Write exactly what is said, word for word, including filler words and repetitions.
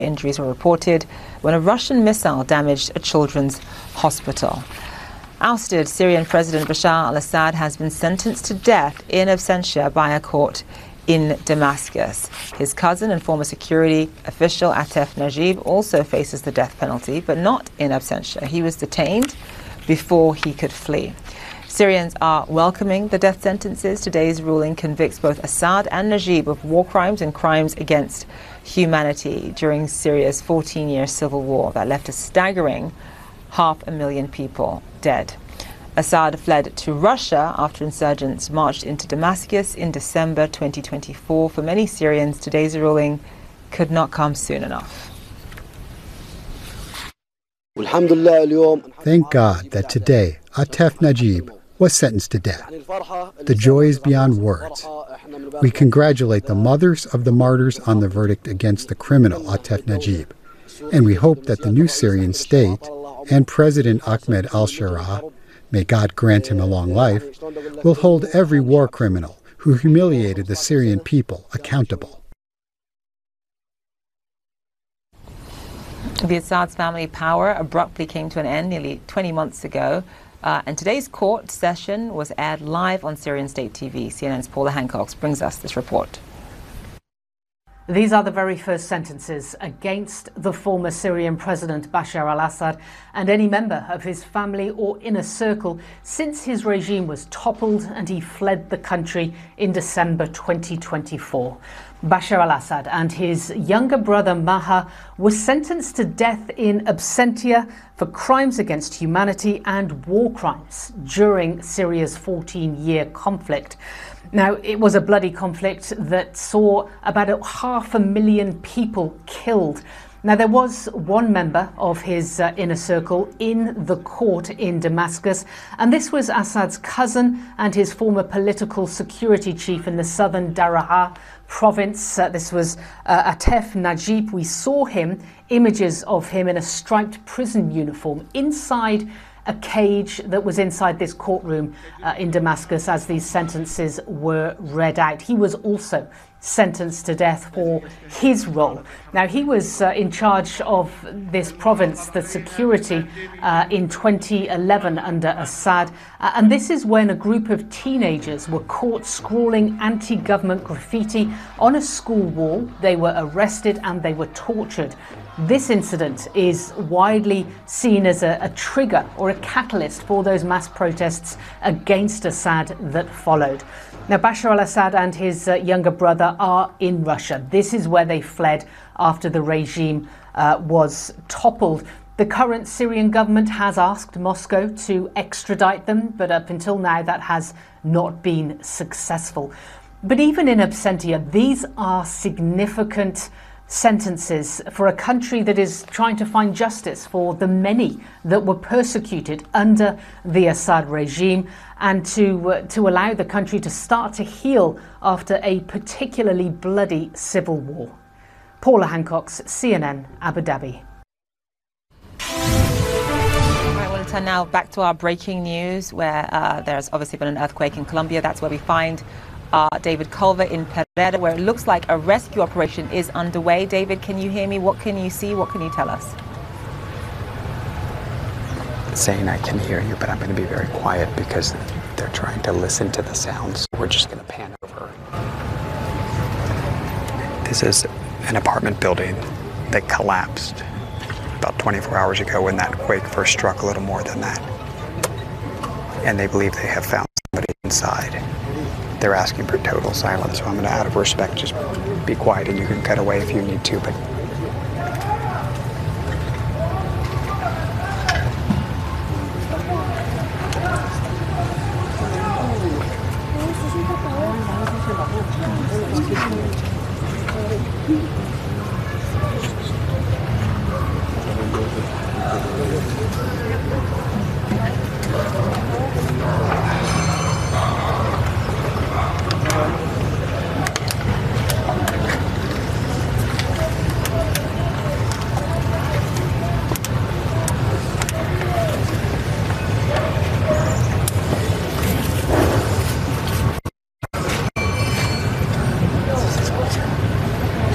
Injuries were reported when a Russian missile damaged a children's hospital. Ousted Syrian President Bashar al-Assad has been sentenced to death in absentia by a court in Damascus. His cousin and former security official Atef Najib also faces the death penalty, but not in absentia. He was detained before he could flee. Syrians are welcoming the death sentences. Today's ruling convicts both Assad and Najib of war crimes and crimes against humanity during Syria's fourteen-year civil war that left a staggering half a million people dead. Assad fled to Russia after insurgents marched into Damascus in December twenty twenty-four. For many Syrians, today's ruling could not come soon enough. Thank God that today Atef Najib was sentenced to death. The joy is beyond words. We congratulate the mothers of the martyrs on the verdict against the criminal Atef Najib, and we hope that the new Syrian state and President Ahmed al-Sharaa, may God grant him a long life, will hold every war criminal who humiliated the Syrian people accountable. The Assad's family power abruptly came to an end nearly twenty months ago, uh, and today's court session was aired live on Syrian State T V. C N N's Paula Hancock brings us this report. These are the very first sentences against the former Syrian President Bashar al-Assad and any member of his family or inner circle since his regime was toppled and he fled the country in December twenty twenty-four. Bashar al-Assad and his younger brother Maher were sentenced to death in absentia for crimes against humanity and war crimes during Syria's fourteen-year conflict. Now, it was a bloody conflict that saw about a half a million people killed. Now, there was one member of his uh, inner circle in the court in Damascus, and this was Assad's cousin and his former political security chief in the southern Daraya province. Uh, this was uh, Atef Najib. We saw him, images of him in a striped prison uniform inside a cage that was inside this courtroom uh, in Damascus as these sentences were read out. He was also sentenced to death for his role. Now, he was uh, in charge of this province, the security, uh, in twenty eleven under Assad. Uh, and this is when a group of teenagers were caught scrawling anti-government graffiti on a school wall. They were arrested and they were tortured. This incident is widely seen as a, a trigger or a catalyst for those mass protests against Assad that followed. Now, Bashar al-Assad and his uh, younger brother are in Russia. This is where they fled after the regime uh, was toppled. The current Syrian government has asked Moscow to extradite them, but up until now that has not been successful. But even in absentia, these are significant sentences for a country that is trying to find justice for the many that were persecuted under the Assad regime, and to uh, to allow the country to start to heal after a particularly bloody civil war. Paula Hancock, C N N, Abu Dhabi. All right, we'll turn now back to our breaking news, where uh, there's obviously been an earthquake in Colombia. That's where we find Uh, David Culver in Pereira, where it looks like a rescue operation is underway. David, can you hear me? What can you see? What can you tell us? Saying I can hear you, but I'm going to be very quiet because they're trying to listen to the sounds. We're just going to pan over. This is an apartment building that collapsed about twenty-four hours ago when that quake first struck, a little more than that. And they believe they have found somebody inside. They're asking for total silence, so I'm going to, out of respect, just be quiet, and you can cut away if you need to, but